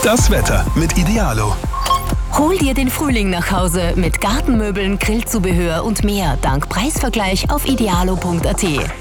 Das Wetter mit Idealo. Hol dir den Frühling nach Hause mit Gartenmöbeln, Grillzubehör und mehr dank Preisvergleich auf idealo.at.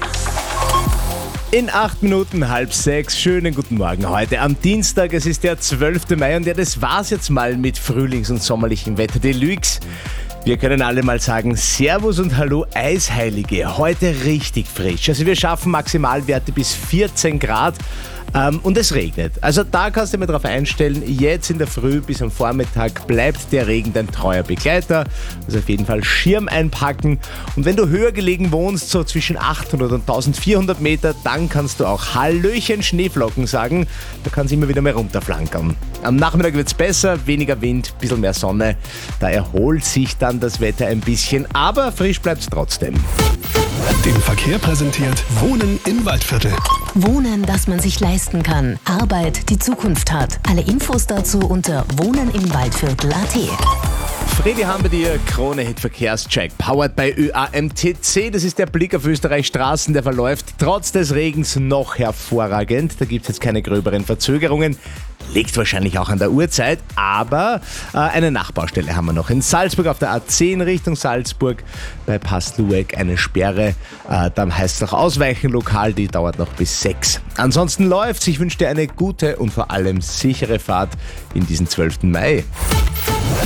In 8 Minuten 5:30. Schönen guten Morgen heute am Dienstag. Es ist der 12. Mai und ja, das war's jetzt mal mit frühlings- und sommerlichem Wetter Deluxe. Wir können alle mal sagen, Servus und Hallo Eisheilige. Heute richtig frisch. Also wir schaffen Maximalwerte bis 14 Grad. Und es regnet. Also da kannst du dir mal drauf einstellen, jetzt in der Früh bis am Vormittag bleibt der Regen dein treuer Begleiter. Also auf jeden Fall Schirm einpacken. Und wenn du höher gelegen wohnst, so zwischen 800 und 1400 Meter, dann kannst du auch Hallöchen Schneeflocken sagen. Da kann es immer wieder mal runterflankern. Am Nachmittag wird es besser, weniger Wind, ein bisschen mehr Sonne. Da erholt sich dann das Wetter ein bisschen, aber frisch bleibt es trotzdem. Den Verkehr präsentiert Wohnen im Waldviertel. Wohnen, das man sich leisten kann. Arbeit, die Zukunft hat. Alle Infos dazu unter wohnenimwaldviertel.at. Fredi haben wir dir Krone-Hit Verkehrscheck, powered by ÖAMTC. Das ist der Blick auf Österreichs Straßen, der verläuft trotz des Regens noch hervorragend. Da gibt es jetzt keine gröberen Verzögerungen. Liegt wahrscheinlich auch an der Uhrzeit, aber eine Nachbaustelle haben wir noch. In Salzburg auf der A10 Richtung Salzburg bei Passlueck eine Sperre. Dann heißt es auch Ausweichen lokal, die dauert noch bis 6. Ansonsten läuft's. Ich wünsche dir eine gute und vor allem sichere Fahrt in diesen 12. Mai.